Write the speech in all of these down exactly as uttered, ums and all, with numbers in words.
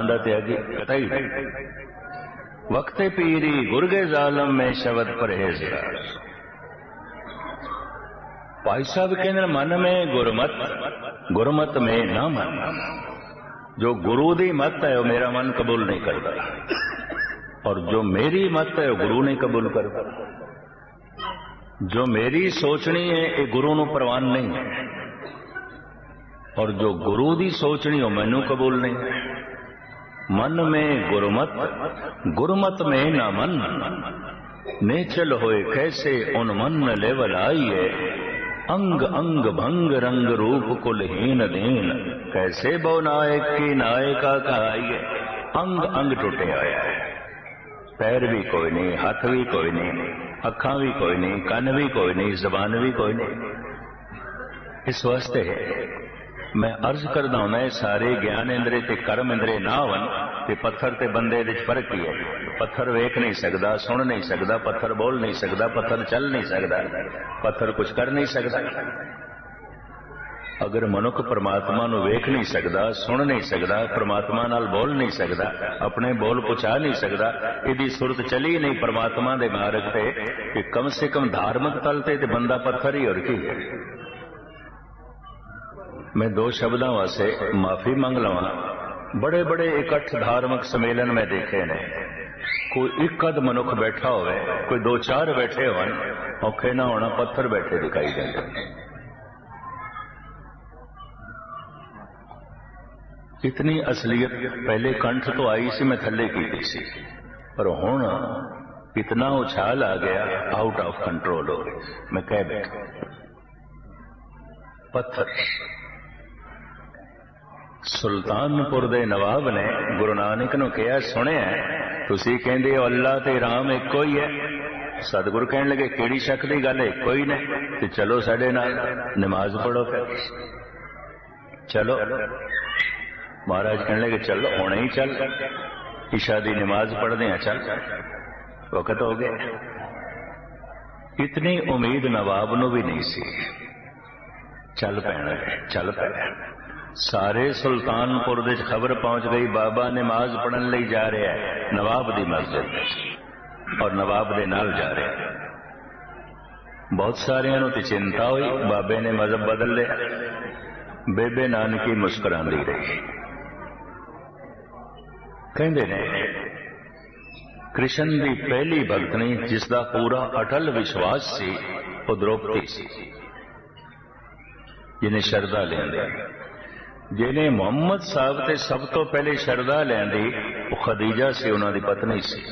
दा त्यागी कतई नहीं। वक्ते पीरी गुरगे जालम में शब्द परहेजगार। भाई साहब कहते मन में गुरमत, गुरमत में ना मन। जो गुरु दी मत है वो मेरा मन कबूल नहीं करता, और जो मेरी मत है वो गुरु नहीं कबूल करता। जो मेरी सोचनी है ये गुरु नूं प्रवान नहीं है, और जो गुरु दी सोचनी हो मैनू कबूल नहीं है। मन में गुरमत, गुरमत में ना मन। नेचल होए कैसे उन मन लेवल आइए। अंग अंग भंग रंग रूप कुलहीन दीन। कैसे बो नायक की नायका कहाइए। अंग अंग टूटे आया है, पैर भी कोई नहीं, हाथ भी कोई नहीं, अखा भी कोई नहीं, कन भी कोई नहीं, जबान भी कोई नहीं। इस वास्ते है मैं अर्ज करदा हूं मैं सारे ज्ञान इंद्रे ते कर्म इंद्रे ना होवन ते पत्थर ते बंदे दे फर्क ही है। पत्थर वेख नहीं सकता, सुन नहीं सकता, पत्थर बोल नहीं सकता, पत्थर चल नहीं सकता, पत्थर कुछ कर नहीं सकता। अगर मनुख परमात्मा नूं वेख नहीं सकता, सुन नहीं सकता, परमात्मा नाल बोल नहीं सकता, अपने बोल पहुंचा नहीं सकता, इहदी सुरत चली नहीं परमात्मा दे मार्ग ते कि कम से कम धार्मिक तल ते बंदा पत्थर ही और की है। मैं दो शब्दों वास्ते माफी मंग लवा। बड़े बड़े इकट्ठ धार्मिक सम्मेलन में देखे ने, कोई एक अद मनुख बैठा होवे, कोई दो चार बैठे होन, औखे ना होना पत्थर बैठे दिखाई देंगे। इतनी असलियत पहले कंठ तो आई सी, मैं थले की सी, पर हुण इतना उछाल आ गया, आउट ऑफ कंट्रोल हो गई। मैं कह बैठा पत्थर। सुल्तानपुर दे नवाब ने गुरु नानक नूं कहा, सुनिया तुसीं कहंदे हो अल्लाह ते राम इक्को ही है। सतगुरु कहण लगे किहड़ी शक दी गल है, इक्को ही ने, ते चलो साडे नाल नमाज पढ़ो। फिर चलो महाराज कहने लगे चलो हुणे ही चल, ईशा दी नमाज पढ़दे हैं, चल वक्त हो गया। इतनी उम्मीद नवाब नूं भी नहीं सी। चल पैना, चल पैना। सारे सुल्तानपुर दे खबर पहुंच गई, बाबा नमाज पढ़न लई जा रहा है नवाब दी मस्जिद में, और नवाब दे नाल जा रहा है। बहुत सारियां नूं ते चिंता हुई, बाबे ने मजहब बदल लिया। बेबे नानकी मुस्कुरांदी रही। कहंदे ने कृष्ण दी पहली भगतनी जिसका पूरा अटल विश्वास सी वो द्रौपदी सी, जिन्हें शरदा लियांदी। जिन्हें मुहम्मद साहब ते सब तो पहले शरदा लियांदी वो खदीजा सी, उन्हां दी पत्नी सी।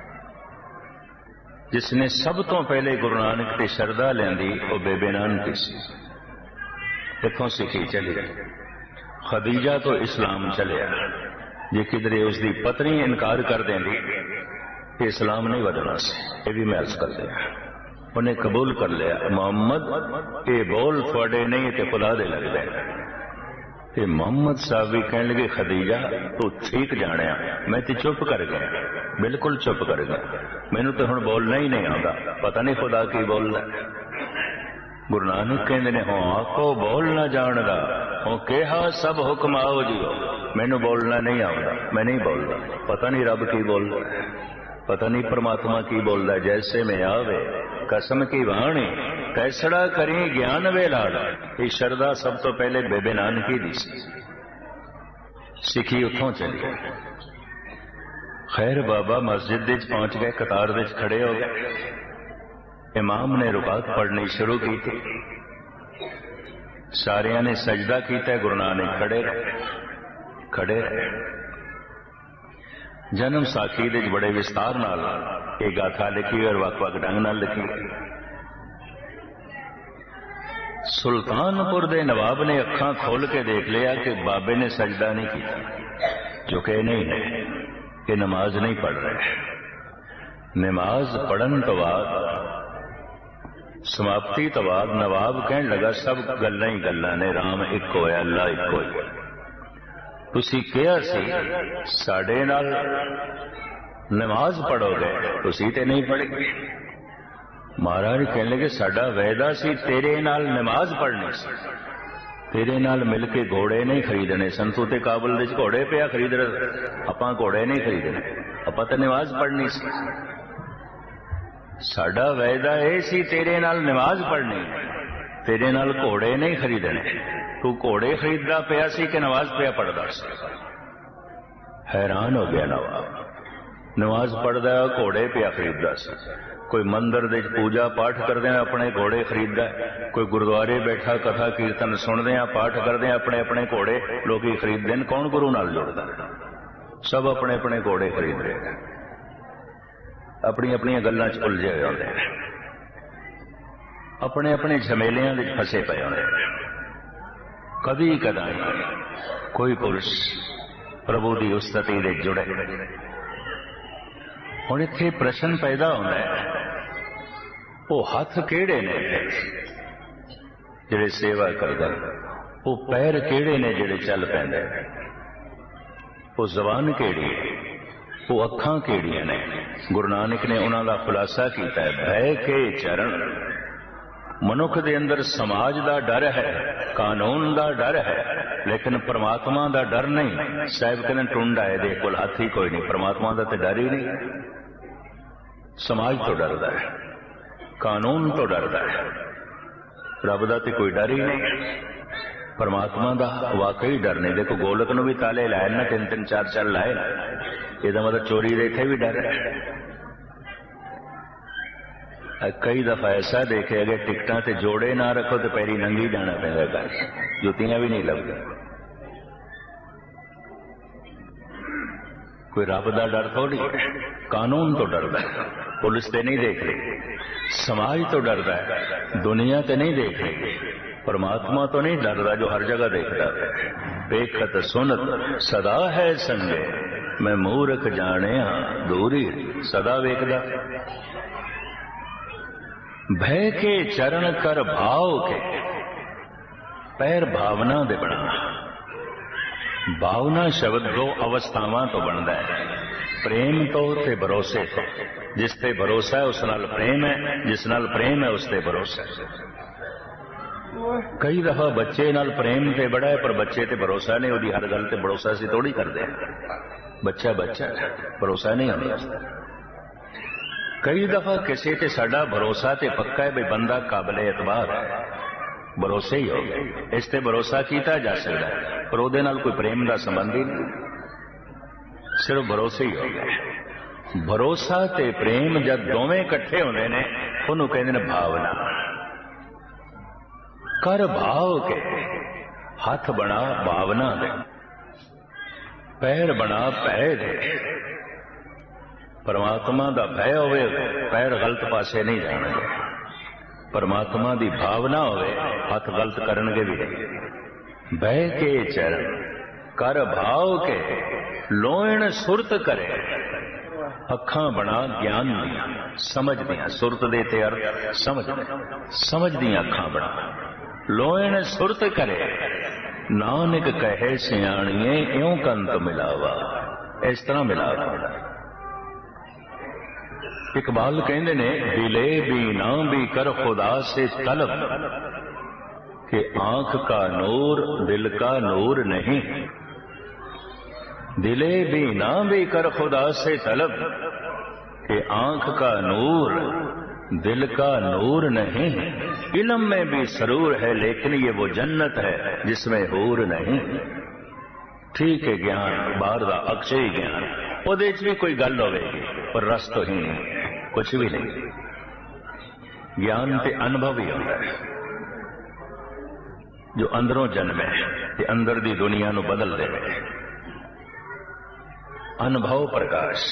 जिसने सब तो पहले गुरु नानक ते शरदा लियांदी वो बेबे नानकी सी। इत्थों सिखी चली, खदीजा तो इस्लाम चलिया। जे किधरे उसकी पत्नी इनकार कर देंदी तो इस्लाम नहीं वधना सी। ये भी मैं अर्ज कर दिया। उन्हें कबूल कर लिया, मोहम्मद ये बोल थोड़े नहीं तो खुदा दे लगदे। ते मोहम्मद साहब भी कहने लगे खदीजा तू ठीक जानिया, मैं तो चुप कर गया, बिल्कुल चुप कर गया। मैनू तो हुण बोलना ही नहीं आता, पता नहीं खुदा की बोलना। गुरु नानक कहते ने हो आको बोल ना जानदा, हो कहा सब हुक्म आओ जी हो। मैनू बोलना नहीं आता, मैं नहीं बोलता। पता नहीं रब की बोलता है, पता नहीं परमात्मा की बोलता है। जैसे में आवे कसम की वाणी, कैसड़ा करी ज्ञान वे लाड़ा। ये शरदा सब तो पहले बेबे नानकी दी सी। सिखी उथों चली। खैर बाबा मस्जिद विच पहुंच गए, कतार विच खड़े हो गए। इमाम ने रुकात पढ़नी शुरू की थी। सारिया ने सजदा किया, गुरु नानक खड़े रहे खड़े रहे। जन्म साखी दे बड़े विस्तार नाल ये गाथा लिखी और वक वक ढंग नाल लिखी। सुल्तानपुर दे नवाब ने अखां खोल के देख लिया कि बाबे ने सजदा नहीं किया, जो कि नहीं है कि नमाज नहीं पढ़ रहे। नमाज पढ़न तो बाद समाप्ति तो बाद नवाब कहन लगा सब गल्लां ही गल्लां ने, राम एक होया, अल्लाह एक होया। तुसी कहा सी साडे नाल नमाज पढ़ोगे, तुसी ते नहीं पढ़ी। महाराज कहने लगे साडा वायदा सी तेरे नाल नमाज पढ़नी सी, तेरे नाल मिल के घोड़े नहीं खरीदने सन, तू ते काबुल दे घोड़े पिया खरीद रहे, आपां घोड़े नहीं खरीदने, आपां तां नमाज पढ़नी सी। साडा वायदा यह सी तेरे नाल नमाज पढ़नी, तेरे नाल घोड़े नहीं खरीदने। तू घोड़े खरीददा पिया सी कि नमाज पिया पढ़दा सी? हैरान हो गया नवाब। नमाज पढ़दा घोड़े पिया खरीददा सी। कोई मंदिर दे पूजा पाठ करदे अपने घोड़े खरीददा, कोई गुरुद्वारे बैठा कथा कीर्तन सुनदे पाठ करदे अपने अपने घोड़े लोग खरीदते हैं। कौन गुरु नाल जुड़दा? सब अपने अपने घोड़े खरीद रहे हैं, अपनी अपनी गल्लां च उलझे हुए होंदे ने, अपने अपने झमेलियां विच फसे पए होंदे ने। कभी कदाई कोई पुरुष प्रभु की उस्तति दे जुड़े। हुण इत्थे प्रश्न पैदा होंदा है, वो हथ केड़े ने जिहड़े सेवा करदे, वो पैर केड़े ने जिहड़े चल पैंदे, वो जबान केड़ी है, वो अखां केड़ियां ने? गुरु नानक ने उन्हां दा खुलासा कीता है, भय के चरण। मनुख दे अंदर समाज दा डर है, कानून दा डर है, लेकिन परमात्मा दा डर नहीं। साहिब कहने टुंडा है दे कोल हाथी कोई नहीं, परमात्मा दा ते डर ही नहीं। समाज तो डरदा है, कानून तो डरदा है, रब दा ते कोई डर ही नहीं। परमात्मा दा वाकई डर नहीं। देखो गोलक नूं भी ताले लाए ना, तीन तीन चार चार लाए, इहदा मतलब चोरी दे इत्थे भी डर है। कई दफा ऐसा देखे अगर टिकटां ते जोड़े ना रखो तो पैरी नंगी जाना पैंदा घर, जुतियां भी नहीं लगदी। कोई रब दा डर थोड़ी, कानून तो डरदा है, पुलिस ते नहीं देख रही, समाज तो डरदा है, दुनिया ते नहीं देख रही, परमात्मा तो नहीं डरदा जो हर जगह देखता है। देखत सुनत सदा है संगे, मैं मूर्ख जानिया दूरी, सदा वेखदा। भय के चरण कर भाव के, पैर भावना दे बना। भावना शब्द दो अवस्थावां तो बनता है, प्रेम तो ते भरोसे तो। जिस ते भरोसा है उस नाल प्रेम है, जिस नाल प्रेम है उस ते भरोसा है। कई दफा बच्चे नाल प्रेम ते बड़ा है पर बच्चे ते भरोसा नहीं, उहदी हर गल ते भरोसा असीं थोड़ी करते हैं। बच्चा बच्चा भरोसा नहीं होता। कई दफा किसी ते साडा भरोसा ते पक्का है, भाई बंदा काबिल एतबार है, भरोसे ही हो गए, इस ते भरोसा किया जा सकता है, पर उहदे नाल कोई प्रेम का संबंध ही नहीं, सिर्फ भरोसे ही हो गए। भरोसा ते प्रेम जब दोवें इकट्ठे होंदे ने उहनूं कहंदे ने भावना। कर भाव के, हथ बना भावना दे, पैर बना भय दे। परमात्मा दा भय होवे, पैर गलत पासे नहीं जाणगे। परमात्मा दी भावना होवे, हथ गलत करनगे भी नहीं। भय के चरण कर भाव के, लोयण सुरत करे। अखां बना ज्ञान दियां, समझ दियां, सुरत दे ते अर्थ समझ, समझ दियां अखां बना। लोयण सुरत करे, नानक कहे सियाणिए इउं कंत मिलावा। इस तरह मिलावा। इकबाल कहते ने, दिले भी ना भी कर खुदा से तलब, कि आंख का नूर दिल का नूर नहीं। दिले भी ना भी कर खुदा से तलब, कि आंख का नूर दिल का नूर नहीं। इल्म में भी सरूर है, लेकिन ये वो जन्नत है जिसमें हूर नहीं। ठीक है, ज्ञान बाहर का अक्षय ज्ञान, ਉਹਦੇ ਚ भी कोई गल होगी, पर रस तो ही नहीं, कुछ भी नहीं। ज्ञान ते अनुभव ही होता है जो अंदरों जन्मे ते अंदर दी दुनिया नू बदल दे। अनुभव प्रकाश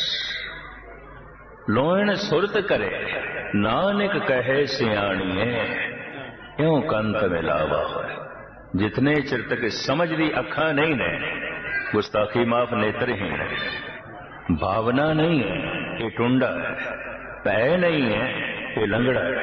लोयण सुरत करे, नानक कहे सियाणिए क्यों कंत मिलावा है। जितने चिर तक समझ दी अखा नहीं ने, गुस्ताखी माफ नेत्रहीन है, भावना नहीं है ये टुंडा है, भय नहीं है ये लंगड़ा है,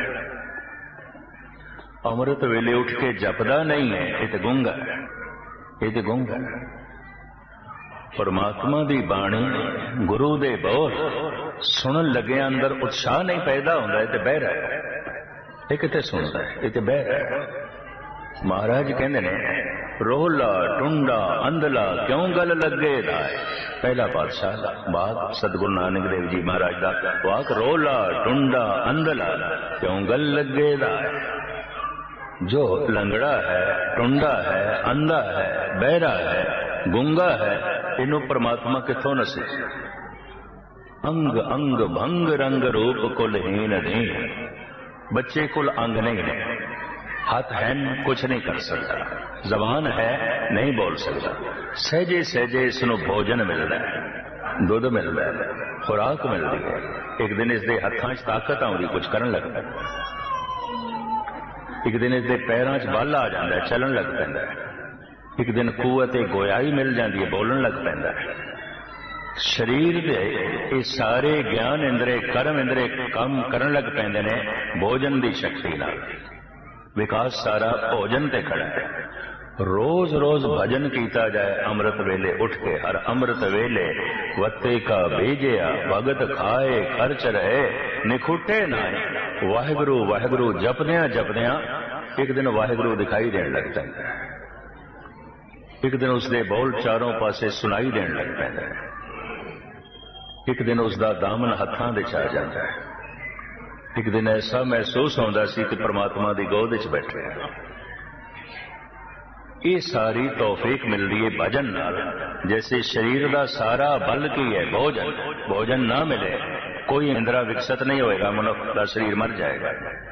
अमृत वेले उठ के जपदा नहीं है ये तो गूंगा है, ये तो गूंगा है। परमात्मा दी बाणी गुरु दे बोल सुनन लगे अंदर उत्साह नहीं पैदा होता, ये तो बहरा है, ये कितने सुनता है, ये तो बहरा है। महाराज कहते ने रोला टुंडा अंधला क्यों गल लगे दाए। पहला पातशाह दा बात सतगुरु नानक देव जी महाराज दा वाक, रोला टुंडा अंधला क्यों गल लगे दाए। जो लंगड़ा है, टुंडा है, अंधा है, बहरा है, गुंगा है, इनू परमात्मा किथों नसे। अंग अंग भंग रंग रूप कुलहीन नहीं। बच्चे कुल अंग नहीं ने, हाथ है कुछ नहीं कर सकता, जबान है नहीं बोल सकता। सहजे सहजे इसनों भोजन मिलता है, दुध मिलता है, खुराक मिलती है। एक दिन इसके हथां च ताकत आउंदी, कुछ करन लगता है। एक दिन इसके पैरों च बल आ जाता है, चलन लग पैंदा है। एक दिन कुवत गोयाई मिल जाती है, बोलन लग पैंदा है। शरीर दे ये सारे ज्ञान इंद्रे कर्म इंद्रे काम करन लग पैंदे ने भोजन की शक्ति नाल। विकास सारा भोजन ते खड़ा है। रोज रोज भजन कीता जाए अमृत वेले उठ के, हर अमृत वेले वत्ते का भेजिया भगत खाए खर्च रहे निखुटे नाए। वाहिगुरु वाहिगुरु जपदिया जपदिया एक दिन वाहिगुरु दिखाई देने लग पैंदा है। एक दिन उसके बोल चारों पासे सुनाई देने लग पैंदा है। एक दिन उसका दामन हथां दे आ जाता है। एक दिन ऐसा महसूस होता सी कि परमात्मा की गोद च बैठे हैं। ये सारी तौफीक मिलती है भजन नाल। जैसे शरीर का सारा बल की है भोजन, भोजन ना मिले कोई इंद्रा विकसित नहीं होएगा, मनुष्य का शरीर मर जाएगा।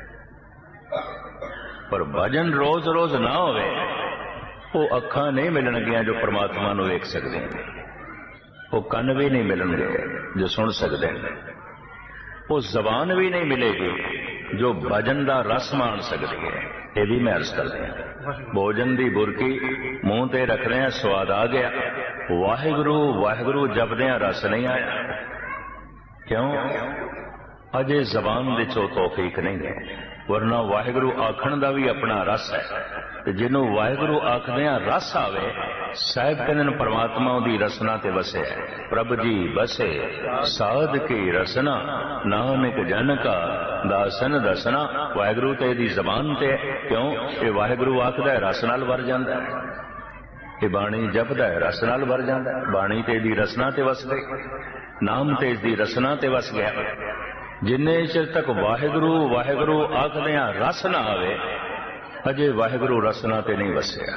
पर भजन रोज रोज ना होवे, वो अखां नहीं मिलणगियां जो परमात्मा नूं वेख सकदे हैं। वो कन भी नहीं मिलेंगे जो सुन सकते हैं। वो जबान भी नहीं मिलेगी जो भजन का रस मान सकती है। ये भी मैं अर्ज कर रहा। भोजन की बुरकी मूँह ते रख रहे हैं, स्वाद आ गया, वाहिगुरु वाहिगुरु जपदियां रस नहीं आया। क्यों? अजे जबान दे चो तौफीक नहीं है। वरना वाहिगुरु आखण का भी अपना रस है। जिन्हों वाहिगुरु आखदियां रस आवे, साहिब कहते परमात्मा की रसना ते वसे है। प्रभ जी बसे साध की रसना, नानक जन का दासन दसना। वाहिगुरु ते दी जबान ते क्यों? ये वाहिगुरु आखदा है, रस नाल भर जांदा है। ये बाणी जपदा है, रस नाल भर जांदा है। बाणी ते दी रसना ते वस गई, नाम ते दी रसना ते वस गया। जिन्ने चिर तक वाहिगुरु वाहिगुरु आखदियां रस ना आवे, अजे वाहिगुरु रसना ते नहीं वसिया।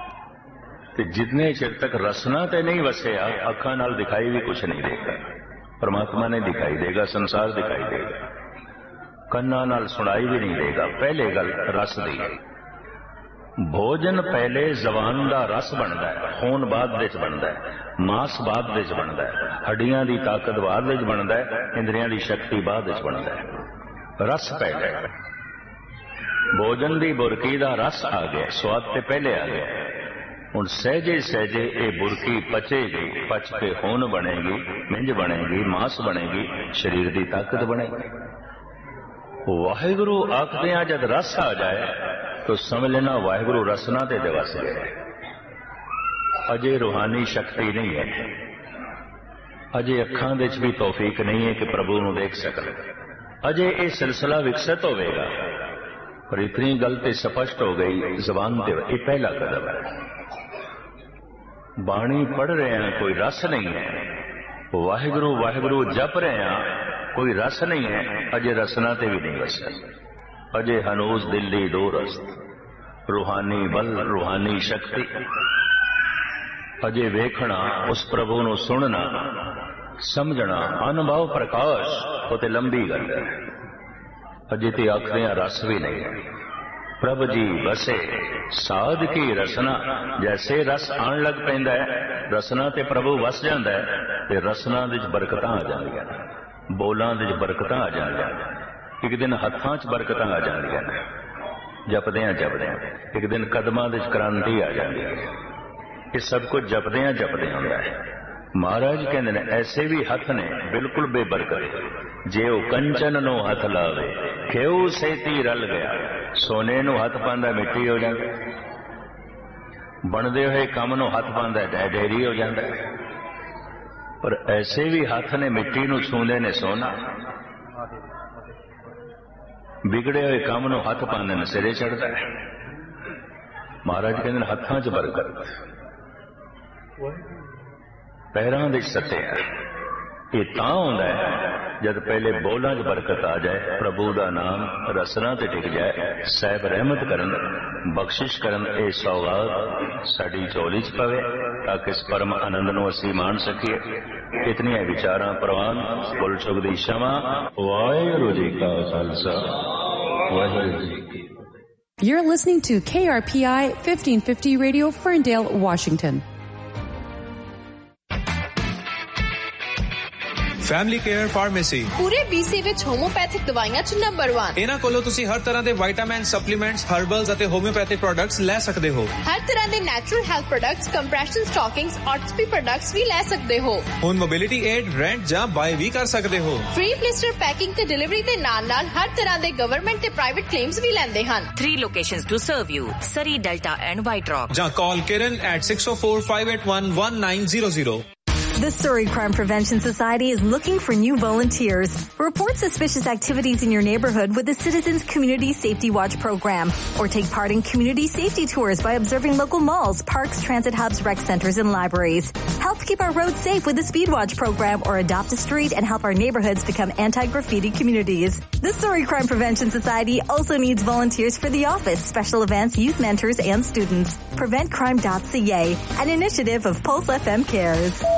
ते जितने चिर तक रसना ते नहीं वसिया, अखां नाल दिखाई भी कुछ नहीं देगा। परमात्मा ने दिखाई देगा, संसार दिखाई देगा, कन्ना नाल सुनाई भी नहीं देगा। पहले गल रस दी। भोजन पहले जबान का रस बनता है, खून बाद विच बनता है, मांस बाद विच बनता है, हड्डियां की ताकत बाद विच बनता है, इंद्रियां की शक्ति बाद विच बनता है। रस पहले। भोजन की बुरकी का रस आ गया, स्वाद ते पहले आ गया। हुण सहजे सहजे ये बुरकी पचेगी, पच के खून बनेगी, मिंज बनेगी, मांस बनेगी, शरीर की ताकत बनेगी। वाहिगुरु आखदियां जद रस आ जाए तो समझ लेना वाहिगुरु रसना ते दिवस गए। अजे रूहानी शक्ति नहीं है, अजे अखां दे च भी तौफीक नहीं है कि प्रभु नूं देख सकन। अजे ये सिलसिला विकसित होगा। पर इतनी गल ते स्पष्ट हो गई जबान ते, ये पहला कदम है। बाणी पढ़ रहे हैं, कोई रस नहीं है। वाहिगुरु वाहिगुरु जप रहे हैं, कोई रस नहीं है। अजे रसना ते भी नहीं वसा। अजे हनूज दिल्ली दूरस्त, रूहानी बल रूहानी शक्ति। अजे वेखना उस प्रभु नूं सुनना समझना अनुभव प्रकाश होते लंबी गल है। अजे ते आखदियां रस भी नहीं है। प्रभ जी बसे साध की रसना। जैसे रस आन लग पैंदा है, रसना ते प्रभु वस जांदा है, ते रसना विच बरकतां आ जांदियां, बोलां विच बरकतां आ जांदियां, एक दिन हथां च बरकतां आ जांदियां, जपदियां जपदियां एक दिन कदमां विच क्रांति आ जांदी है। ये सब कुछ जपदियां जपदियां हुंदा है। महाराज कहंदे ने ऐसे भी हथ ने बिल्कुल बेबरकत। जे ओ कंचन नो हथ लावे घेऊ सेती रल गया। सोने नू हथ पांदा मिट्टी हो जांदा, बनदे होए काम नू हथ पांदा ढेरी हो जांदा। पर ऐसे भी हथ ने मिट्टी नू छूंदे ने सोना, बिगड़े हुए काम नू हथ पांदे ने सिरे चढ़दा है। ਮਹਾਰਾਜ ਕਹਿੰਦੇ ਨੇ ਹੱਥਾਂ 'ਚ ਬਰਕਤ, ਪੈਰਾਂ ਦੇ ਸੱਤਿਆ। ਇਹ ਤਾਂ ਆਉਂਦਾ ਹੈ ਜਦ ਪਹਿਲੇ ਬੋਲਾਂ 'ਚ ਬਰਕਤ ਆ ਜਾਏ, ਪ੍ਰਭੂ ਦਾ ਨਾਮ ਰਸਨਾ ਤੇ ਟਿਕ ਜਾਏ, ਸਾਹਿਬ ਰਹਿਮਤ ਕਰਨ, ਬਖਸ਼ਿਸ਼ ਕਰਨ। ਇਹ ਸੌਗਾਤ ਸਾਡੀ ਝੋਲੀ 'ਚ ਪਵੇ ਤਾਂ ਕਿ ਇਸ ਪਰਮ ਆਨੰਦ ਨੂੰ ਅਸੀਂ ਮਾਣ ਸਕੀਏ। ਇਤਨੀਆਂ ਵਿਚਾਰਾਂ ਪ੍ਰਵਾਨ ਕੁੱਲ ਸੁਖ ਦੀ ਸ਼ਮਾ। ਵਾਹਿਗੁਰੂ ਜੀ ਕਾ ਖਾਲਸਾ, ਵਾਹਿਗੁਰੂ ਜੀ ਕੀ ਫਤਿਹ। You're listening to K R P I fifteen fifty Radio, Ferndale, Washington. Family care pharmacy ਪੂਰੇ B C ਵਿੱਚ ਹੋਮੋਪੈਥਿਕ ਦਵਾਈਆਂ 'ਚ ਨੰਬਰ ਇੱਕ। ਇਹਨਾਂ ਕੋਲੋਂ ਤੁਸੀਂ ਹਰ ਤਰ੍ਹਾਂ ਦੇ ਵਿਟਾਮਿਨ, ਸਪਲੀਮੈਂਟਸ, ਹਰਬਲਸ ਅਤੇ ਹੋਮਿਓਪੈਥਿਕ ਪ੍ਰੋਡਕਟਸ ਲੈ ਸਕਦੇ ਹੋ। ਹਰ ਤਰ੍ਹਾਂ ਦੇ natural health products, compression ਸਟਾਕਿੰਗਸ, ਆਰਥੋਪੀ products ਵੀ ਲੈ ਸਕਦੇ ਹੋ। ਹੁਣ ਮੋਬਿਲਿਟੀ ਏਡ, ਰੈਂਟ ਜਾਂ ਬਾਏ ਵੀ ਕਰ ਸਕਦੇ ਹੋ। ਫ੍ਰੀ ਪਲਿਸਟਰ ਪੈਕਿੰਗ ਤੇ ਡਿਲੀਵਰੀ ਦੇ ਨਾਲ ਨਾਲ ਹਰ ਤਰ੍ਹਾਂ ਦੇ ਗਵਰਨਮੈਂਟ ਤੇ ਪ੍ਰਾਈਵੇਟ ਕਲੇਮਸ ਵੀ ਲੈਂਦੇ ਹਨ। Three locations to serve you: Surrey, Delta and White Rock. ਜਾਂ ਕਾਲ Kiran at six oh four, five eight one, one nine zero zero. The Surrey Crime Prevention Society is looking for new volunteers. Report suspicious activities in your neighborhood with the Citizens Community Safety Watch program, or take part in community safety tours by observing local malls, parks, transit hubs, rec centers, and libraries. Help keep our roads safe with the Speed Watch program, or adopt a street and help our neighborhoods become anti-graffiti communities. The Surrey Crime Prevention Society also needs volunteers for the office, special events, youth mentors, and students. prevent crime dot c a, an initiative of Pulse F M Cares.